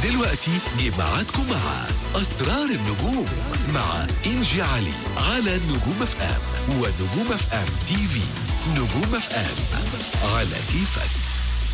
دلوقتي جه ميعادكم مع أسرار النجوم مع إنجي علي على نجوم اف ام ونجوم اف ام تي في. نجوم اف ام على كيفك.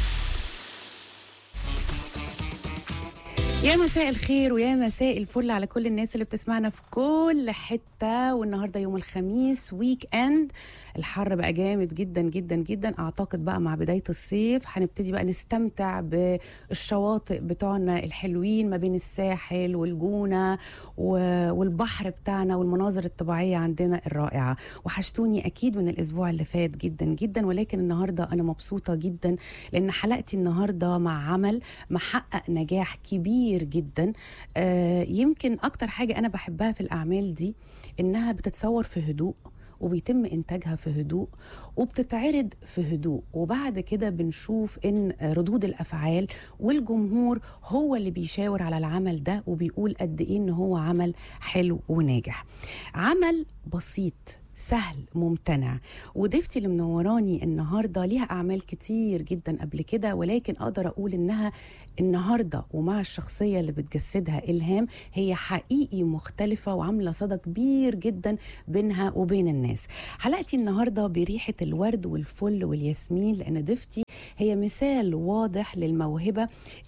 يا مساء الخير ويا مساء الفل على كل الناس اللي بتسمعنا في كل حتة. والنهاردة يوم الخميس ويك اند، الحر بقى جامد جدا جدا جدا. اعتقد بقى مع بداية الصيف هنبتدي بقى نستمتع بالشواطئ بتوعنا الحلوين ما بين الساحل والجونة والبحر بتاعنا والمناظر الطبيعية عندنا الرائعة. وحشتوني اكيد من الاسبوع اللي فات جدا جدا، ولكن النهاردة انا مبسوطة جدا لان حلقتي النهاردة مع عمل محقق نجاح كبير جدا. يمكن اكتر حاجة انا بحبها في الاعمال دي انها بتتصور في هدوء، وبيتم انتاجها في هدوء، وبتتعرض في هدوء، وبعد كده بنشوف ان ردود الافعال والجمهور هو اللي بيشاور على العمل ده وبيقول قد ايه ان هو عمل حلو وناجح. عمل بسيط سهل ممتنع. وضيفتي اللي منوراني النهارده ليها اعمال كتير جدا قبل كده، ولكن اقدر اقول انها النهارده ومع الشخصيه اللي بتجسدها إلهام هي حقيقي مختلفه وعامله صدى كبير جدا بينها وبين الناس. حلقتي النهارده بريحه الورد والفل والياسمين، لان ضيفتي هي مثال واضح للموهبه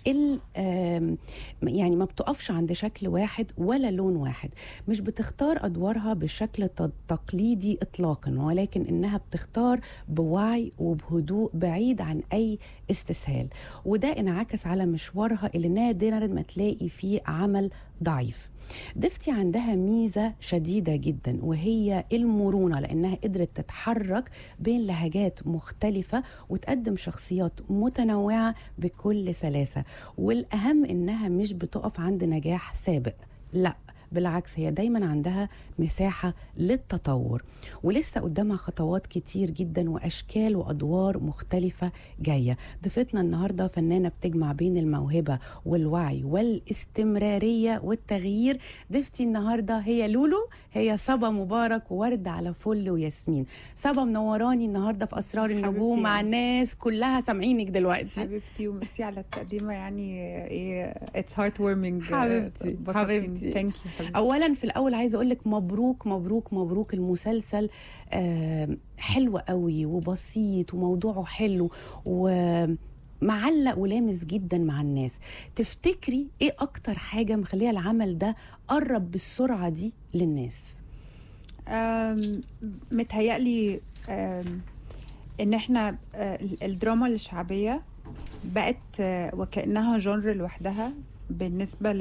يعني ما بتقفش عند شكل واحد ولا لون واحد، مش بتختار ادوارها بشكل تقليدي اطلاقا، ولكن انها بتختار بوعي وبهدوء بعيد عن اي استسهال. وده انعكس على مشوارها اللي نادرا ما تلاقي فيه عمل ضعيف. ضيفتي عندها ميزة شديدة جدا وهي المرونة، لأنها قدرت تتحرك بين لهجات مختلفة وتقدم شخصيات متنوعة بكل سلاسة. والأهم إنها مش بتقف عند نجاح سابق، لا بالعكس هي دايما عندها مساحة للتطور، ولسه قدامها خطوات كتير جدا وأشكال وأدوار مختلفة جاية. ضيفتنا النهاردة فنانة بتجمع بين الموهبة والوعي والاستمرارية والتغيير. ضيفتي النهاردة هي لولو، هي صبا مبارك وورد على فل وياسمين. صبا منوراني النهاردة في أسرار النجوم مع الناس كلها سامعينك دلوقتي. حبيبتي وميرسي على التقديمة، يعني it's heartwarming. حبيبتي ثانك يو. اولا في الاول عايزه اقول لك مبروك مبروك مبروك. المسلسل حلو قوي وبسيط وموضوعه حلو ومعلق ولامس جدا مع الناس. تفتكري ايه اكتر حاجه مخليه العمل ده قرب بالسرعه دي للناس؟ متهيألي ان احنا الدراما الشعبية بقت وكأنها جونر لوحدها بالنسبة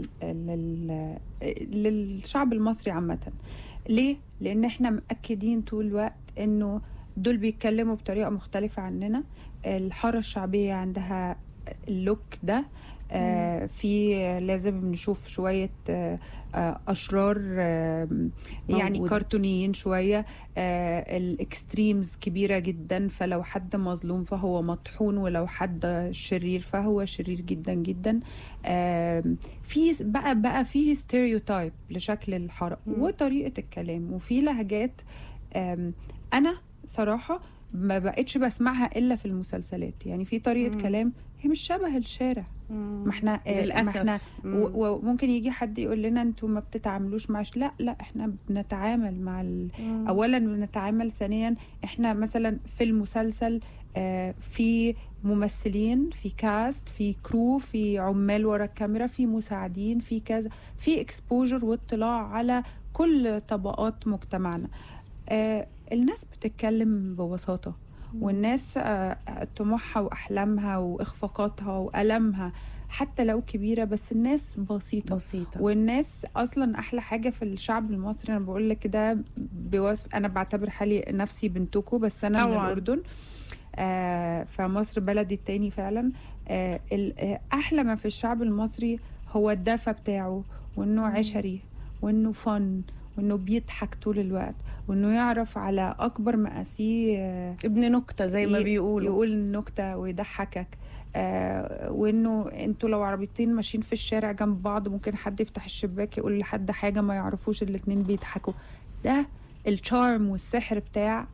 للشعب المصري عامة. ليه؟ لأن احنا مأكدين طول الوقت انه دول بيتكلموا بطريقة مختلفة عننا. الحارة الشعبية عندها اللوك ده. في لازم نشوف شوية أشرار يعني كرتونيين شوية. الإكستريمز كبيرة جدا، فلو حد مظلوم فهو مطحون، ولو حد شرير فهو شرير جدا جدا. في بقى فيه ستيريوتايب لشكل الحارة وطريقة الكلام وفي لهجات. أنا صراحة ما بقتش بسمعها إلا في المسلسلات. يعني في طريقة كلام هي مش شبه الشارع. ما احنا وممكن يجي حد يقول لنا انتوا ما بتتعاملوش مع لا احنا بنتعامل مع اولا بنتعامل، ثانيا احنا مثلا في المسلسل في ممثلين، في كاست، في كرو، في عمال ورا الكاميرا، في مساعدين، في كذا، في اكسبوجر واطلاع على كل طبقات مجتمعنا. الناس بتتكلم ببساطة، والناس طموحها وأحلامها وإخفاقاتها وألمها حتى لو كبيرة، بس الناس بسيطة. والناس أصلا أحلى حاجة في الشعب المصري. أنا بقول لك ده بوصف، أنا بعتبر حالي نفسي بنتكو، بس أنا من الأردن. فمصر بلدي التاني فعلا. أحلى ما في الشعب المصري هو الدفى بتاعه، وإنه عشري، وإنه فن، وإنه بيضحك طول الوقت، وإنه يعرف على أكبر مقاسيه. ابن نكتة زي ما بيقولوا، يقول نكتة ويضحكك. وإنه أنتوا لو عربيتين ماشيين في الشارع جنب بعض ممكن حد يفتح الشباك يقول لحد حاجة ما يعرفوش، الاتنين بيضحكوا. ده الشارم والسحر بتاع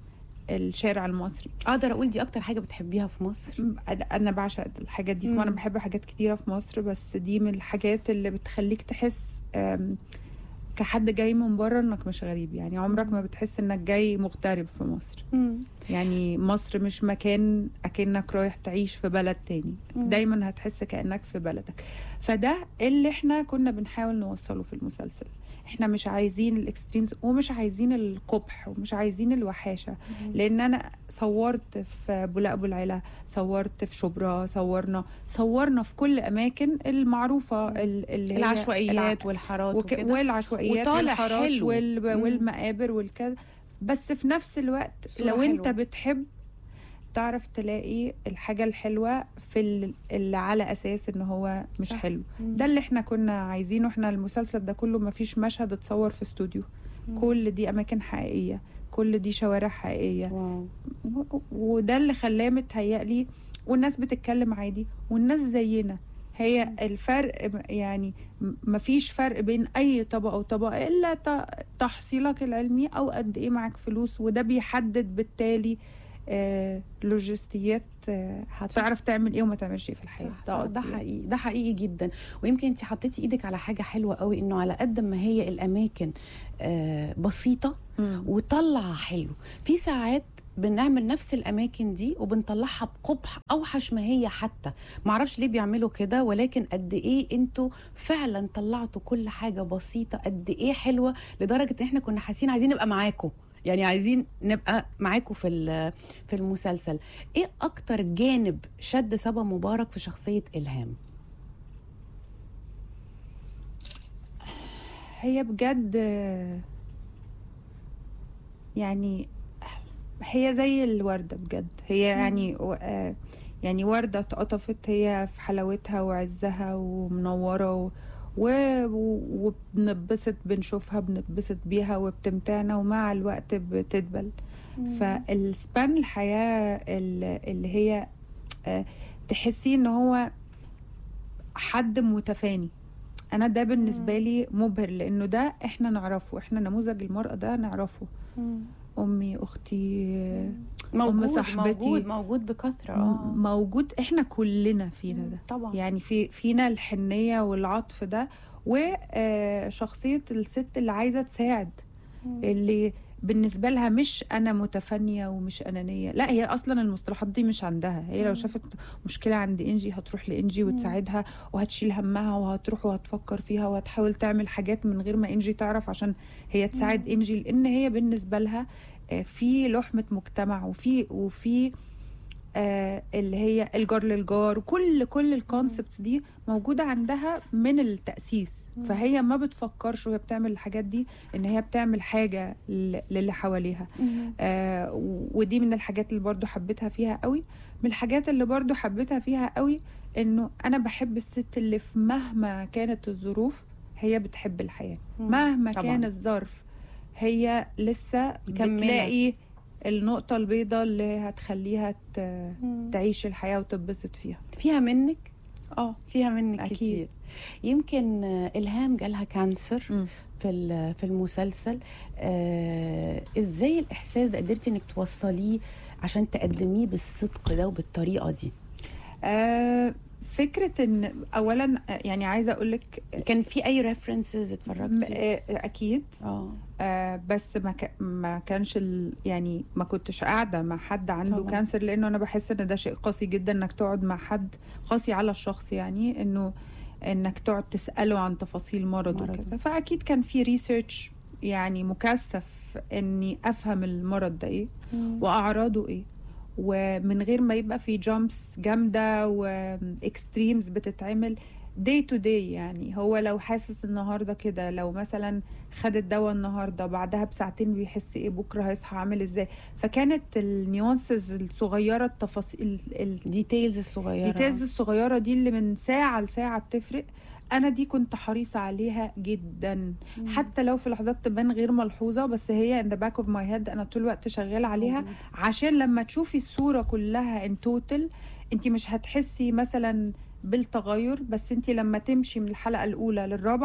الشارع المصري. اقدر اقول دي اكتر حاجه بتحبيها في مصر؟ انا بعشق الحاجات دي، وانا بحب حاجات كتيره في مصر، بس دي من الحاجات اللي بتخليك تحس كحد جاي من بره انك مش غريب. يعني عمرك ما بتحس انك جاي مغترب في مصر. يعني مصر مش مكان اكنك رايح تعيش في بلد تاني، دايما هتحس كأنك في بلدك. فده اللي احنا كنا بنحاول نوصله في المسلسل. احنا مش عايزين الاكستريمز، ومش عايزين القبح، ومش عايزين الوحاشه. لان انا صورت في بولاق ابو العلا، صورت في شبرا، صورنا في كل اماكن المعروفه اللي العشوائيات والحارات وكده، والعشوائيات والحارات والمقابر والكذا. بس في نفس الوقت لو حلوة. انت بتحب تعرف تلاقي الحاجة الحلوة في اللي على أساس إن هو مش صح. حلو. ده اللي احنا كنا عايزينه. احنا المسلسل ده كله ما فيش مشهد اتصور في استوديو. كل دي أماكن حقيقية، كل دي شوارع حقيقية. وده اللي خلاه متهيألي، والناس بتتكلم عادي، والناس زينا. هي الفرق يعني ما فيش فرق بين أي طبقة وطبقة إلا تحصيلك العلمي أو قد إيه معك فلوس، وده بيحدد بالتالي لوجستيات هتعرف تعمل ايه وما تعملش ايه في الحياه. ده حقيقي، ده حقيقي جدا. ويمكن انت حطيتي ايدك على حاجه حلوه قوي، انه على قد ما هي الاماكن بسيطه وطلع حلو، في ساعات بنعمل نفس الاماكن دي وبنطلعها بقبح اوحش ما هي. حتى معرفش ليه بيعملوا كده، ولكن قد ايه انتوا فعلا طلعتوا كل حاجه بسيطه قد ايه حلوه، لدرجه ان احنا كنا حاسين عايزين نبقى معاكم، يعني عايزين نبقى معاكم في المسلسل. ايه اكتر جانب شد صبا مبارك في شخصية إلهام؟ هي بجد يعني هي زي الوردة بجد. هي يعني وردة اتقطفت، هي في حلاوتها وعزها ومنورة وبنبسط بنشوفها، بنبسط بيها وبتمتعنا، ومع الوقت بتدبل. فالسبان الحياة اللي هي تحسي ان هو حد متفاني. انا ده بالنسبة لي مبهر، لانه ده احنا نعرفه، احنا نموذج المرأة ده نعرفه. امي، اختي، موجود، صاحبتي، موجود بكثرة. موجود. احنا كلنا فينا ده طبعا. يعني فينا الحنية والعطف ده، وشخصية الست اللي عايزة تساعد، اللي بالنسبة لها مش أنا متفانية ومش أنانية. لا، هي أصلا المصطلحات دي مش عندها. هي لو شافت مشكلة عند إنجي هتروح لإنجي وتساعدها، وهتشيل همها، وهتروح وهتفكر فيها، وهتحاول تعمل حاجات من غير ما إنجي تعرف عشان هي تساعد إنجي، لأن هي بالنسبة لها في لحمة مجتمع، وفي اللي هي الجار للجار، وكل الكونسبتس دي موجودة عندها من التأسيس. فهي ما بتفكرش وهي بتعمل الحاجات دي ان هي بتعمل حاجة للي حواليها. ودي من الحاجات اللي برضو حبيتها فيها قوي. من الحاجات اللي برضو حبيتها فيها قوي انه انا بحب الست اللي في مهما كانت الظروف هي بتحب الحياة. مهما طبعا كان الظرف هي لسه بتلاقي النقطة البيضاء اللي هتخليها تعيش الحياة وتبسط فيها منك. فيها منك أكيد. كتير. يمكن إلهام جالها كانسر في المسلسل. ازاي الإحساس ده قدرتي انك توصليه عشان تقدميه بالصدق ده وبالطريقة دي؟ فكرة ان اولا يعني عايزة اقولك كان في اي ريفرنسز اتفرجتي؟ اكيد. بس ما كانش يعني ما كنتش قاعدة مع حد عنده طبعا كانسر، لانه انا بحس ان ده شيء قاسي جدا انك تقعد مع حد، قاسي على الشخص، يعني انك تقعد تسأله عن تفاصيل مرض وكذا. فاكيد كان في ريسيرش يعني مكثف اني افهم المرض ده ايه واعراضه ايه، ومن غير ما يبقى في جامبس جامدة واكستريمز بتتعمل day to day. يعني هو لو حاسس النهاردة كده، لو مثلا خد الدواء النهاردة بعدها بساعتين بيحس ايه، بكرة هيصحى عامل ازاي. فكانت النيوانسز الصغيرة، التفاصيل، الديتيلز الصغيرة دي اللي من ساعة لساعة بتفرق. أنا دي كنت حريصة عليها جدا، حتى لو في لحظات تبان غير ملحوظة، بس هي in the back of my head أنا طول الوقت شغالة عليها، عشان لما تشوفي الصورة كلها in total أنت مش هتحسي مثلا بالتغير، بس أنت لما تمشي من الحلقة الأولى للرابعة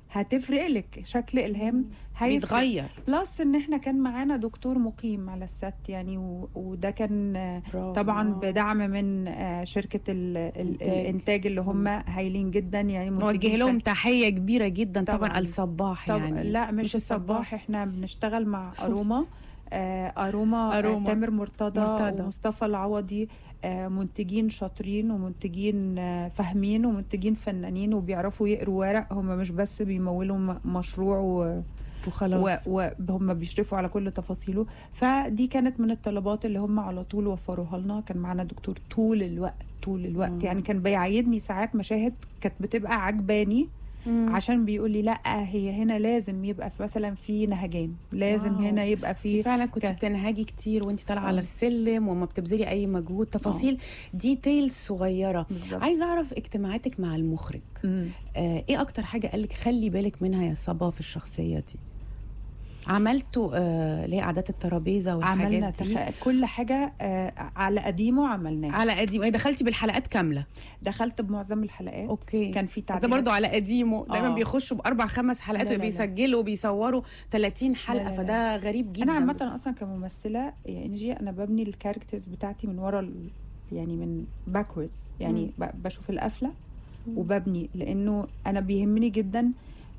هتفرق لك شكل الهام هيفرق. بيتغير. بلس ان احنا كان معانا دكتور مقيم على الست يعني وده كان طبعا بدعم من شركه الانتاج اللي هم هايلين جدا يعني. نوجه لهم تحيه كبيره جدا طبعا الصباح يعني. لا مش الصباح، احنا بنشتغل مع أروما تامر مرتضى ومصطفى العوضي، منتجين شاطرين ومنتجين فاهمين ومنتجين فنانين وبيعرفوا يقروا ورق. هم مش بس بيمولوا مشروع وخلاص، وهم بيشرفوا على كل تفاصيله. فدي كانت من الطلبات اللي هم على طول وفروها لنا. كان معنا دكتور طول الوقت يعني كان بيعيدني ساعات مشاهد كانت بتبقى عجباني عشان بيقول لي لا هي هنا لازم يبقى في مثلا في نهجان، لازم هنا يبقى في فعلا كنت بتنهجي كتير وانت طالعه على السلم وما بتبذلي اي مجهود، تفاصيل ديتيلز صغيره. عايزه اعرف اجتماعاتك مع المخرج. ايه اكتر حاجه قالك خلي بالك منها يا صبا في الشخصيه دي؟ عملتوا اللي هي قعدات الترابيزه والحاجات دي؟ كل حاجه على قديمه عملناها. على قديمه. دخلتي بالحلقات كامله؟ دخلت بمعظم الحلقات. اوكي. كان في تعديلات. ده برضو على قديمه. دايما بيخشوا ب4-5 حلقات وبيسجلوا وبيصوروا 30 حلقه. لا. فده غريب جدا. انا عامه اصلا كممثله يا انجي انا ببني الكاركترز بتاعتي من ورا يعني من باكوردز يعني. بشوف القفله وببني، لانه انا بيهمني جدا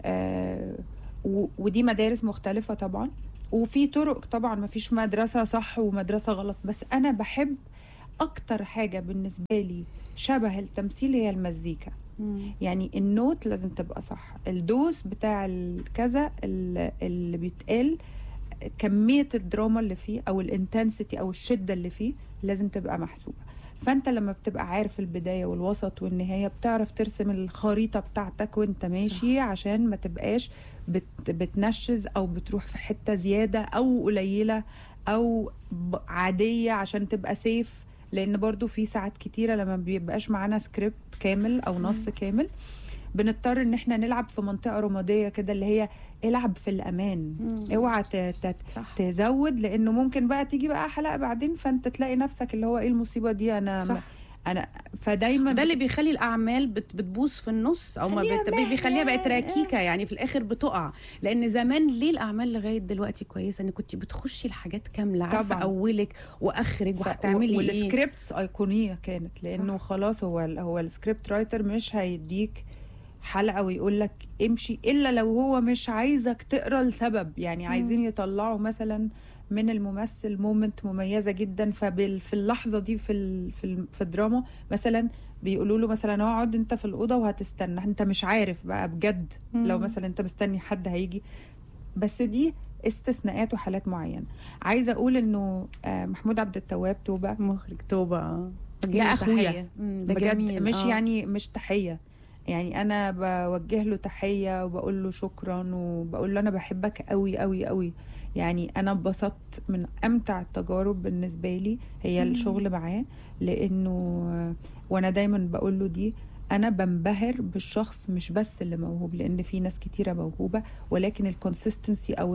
ودي مدارس مختلفة طبعا وفي طرق طبعا، ما فيش مدرسة صح ومدرسة غلط، بس أنا بحب أكتر حاجة بالنسبة لي شبه التمثيل هي المزيكا. يعني النوت لازم تبقى صح، الدوس بتاع الكذا اللي بيتقال، كمية الدراما اللي فيه أو الانتنسيتي أو الشدة اللي فيه لازم تبقى محسوبة. فانت لما بتبقى عارف البداية والوسط والنهاية بتعرف ترسم الخريطة بتاعتك وانت ماشي صح. عشان ما تبقاش بتنشز او بتروح في حتة زيادة او قليلة او عادية عشان تبقى سيف. لان برضو في ساعات كتيرة لما بيبقاش معانا سكريبت كامل او نص كامل بنضطر ان احنا نلعب في منطقة رمادية كده اللي هي العب في الامان. اوعى تزود، لانه ممكن بقى تيجي بقى حلقة بعدين فانت تلاقي نفسك اللي هو ايه المصيبة دي. انا فدايما ده اللي بيخلي الاعمال بتبوظ في النص او ما بيخليها بقت ركيكه يعني في الاخر بتقع. لان زمان ليه الاعمال لغايه دلوقتي كويسه؟ ان كنت بتخشي الحاجات كامله عارفه اولك واخرك وهتعملي ايه. والسكريبتس ايقونيه كانت، لانه صح. خلاص هو السكريبت رايتر مش هيديك حلقه ويقول لك امشي الا لو هو مش عايزك تقرا لسبب يعني. عايزين يطلعوا مثلا من الممثل مومنت مميزه جدا، في اللحظه دي في الدراما مثلا بيقولوا له مثلا اقعد انت في الاوضه وهتستنى، انت مش عارف بقى بجد لو مثلا انت مستني حد هيجي. بس دي استثناءات وحالات معينه. عايزه اقول انه محمود عبد التواب توبه، مخرج توبه يا اخويا بجد مش يعني مش تحيه يعني، انا بوجه له تحيه وبقول له شكرا وبقول له انا بحبك قوي قوي قوي يعني. انا اتبسطت من امتع التجارب بالنسبه لي هي الشغل معاه، لانه وانا دايما بقول له دي انا بنبهر بالشخص مش بس اللي موهوب، لان في ناس كتيره موهوبه ولكن الكونسيستنسي او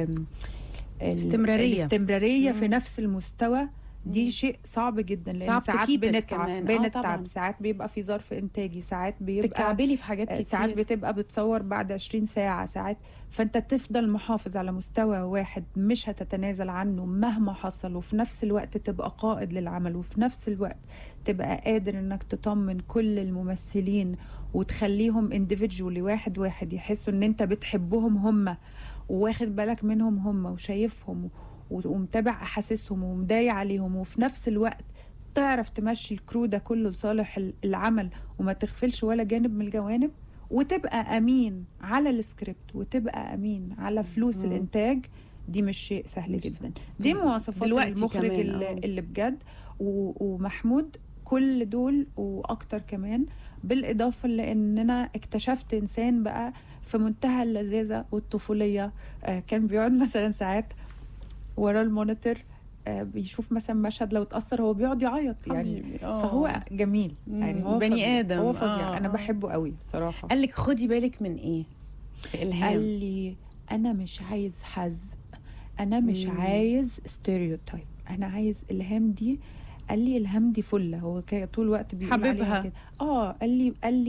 الاستمراريه في نفس المستوى دي شيء صعب جدا. لان ساعات بنتعب ساعات بيبقى في ظرف انتاجي، ساعات بيبقى تكعبلي في حاجات كتير، ساعات بتبقى بتصور بعد 20 ساعه ساعات. فانت تفضل محافظ على مستوى واحد مش هتتنازل عنه مهما حصل، وفي نفس الوقت تبقى قائد للعمل، وفي نفس الوقت تبقى قادر انك تطمن كل الممثلين وتخليهم individually واحد واحد يحسوا ان انت بتحبهم هم وواخد بالك منهم هم وشايفهم ومتابع احاسيسهم ومداري عليهم، وفي نفس الوقت تعرف تمشي الكرو ده كله لصالح العمل وما تغفلش ولا جانب من الجوانب، وتبقى امين على السكريبت وتبقى امين على فلوس الانتاج. دي مش شيء سهل جدا. دي مواصفات المخرج اللي بجد. ومحمود كل دول واكتر كمان، بالاضافه لاننا اكتشفت انسان بقى في منتهى اللذاذه والطفوليه. كان بيقعد مثلا ساعات ورا المونيتور بيشوف مثلا مشهد لو اتأثر هو بيقعد يعيط يعني. فهو جميل يعني، هو بني آدم، هو فظيع. أنا بحبه قوي صراحة. قال لك خدي بالك من إيه في إلهام؟ قال لي أنا مش عايز حز، أنا مش عايز ستيريوتايب، أنا عايز إلهام دي. قال لي إلهام دي فلة، هو طول الوقت بيقول حبيبها كده. قال لي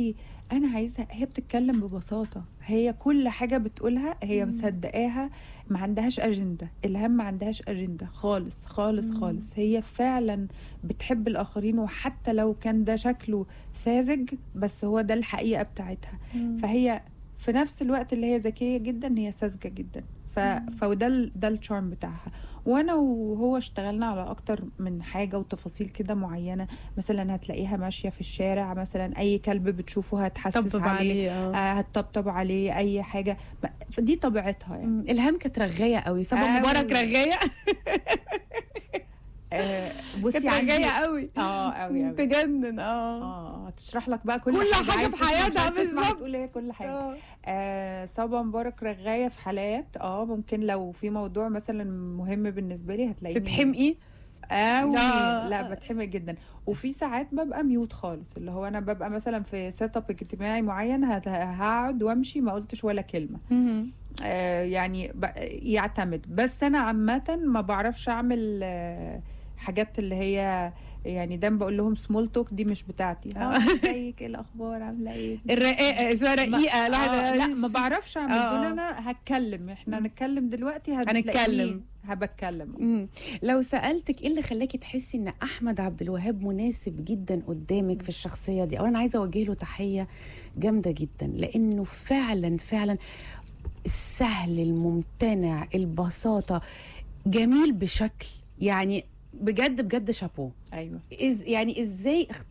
انا عايزه، هي بتتكلم ببساطه، هي كل حاجه بتقولها هي مصدقاها، ما عندهاش اجنده. الهام ما عندهاش اجنده خالص خالص خالص. هي فعلا بتحب الاخرين، وحتى لو كان ده شكله ساذج بس هو ده الحقيقه بتاعتها. فهي في نفس الوقت اللي هي ذكيه جدا هي ساذجه جدا. ده الشارم بتاعها. وانا وهو اشتغلنا على اكتر من حاجه وتفاصيل كده معينه. مثلا هتلاقيها ماشيه في الشارع، مثلا اي كلب بتشوفه هتحسس طبطب عليه، هتطبطب عليه، اي حاجه. فدي طبيعتها يعني. الهام كانت رغايه قوي. صبا مبارك رغايه. بصي كانت عندي رغايه قوي. قوي تجنن. هتشرح لك بقى كل حاجه في حياتها بالظبط. تقول هي كل حاجه. صبا مبارك رغايه في حالات ممكن لو في موضوع مثلا مهم بالنسبه لي هتلاقيني تتحمقي قوي. لا بتحمق جدا. وفي ساعات ببقى ميوت خالص، اللي هو انا ببقى مثلا في سيت اب اجتماعي معين هقعد وامشي ما قلتش ولا كلمه. يعني يعتمد. بس انا عامه ما بعرفش اعمل حاجات اللي هي يعني دايما بقول لهم سمول توك، دي مش بتاعتي. ازيك، ايه الاخبار، عامله ايه؟ الرقيقه اسمها رقيقه. لا ما بعرفش اعمل دول. انا هتكلم، احنا هنتكلم دلوقتي، هنتكلم. هبتكلم. لو سألتك ايه اللي خلاكي تحسي ان احمد عبد الوهاب مناسب جدا قدامك في الشخصيه دي، اولا عايزه اوجه له تحيه جامده جدا، لانه فعلا فعلا السهل، الممتنع، البساطه، جميل بشكل يعني بجد بجد شابوه. ايوه. يعني ازاي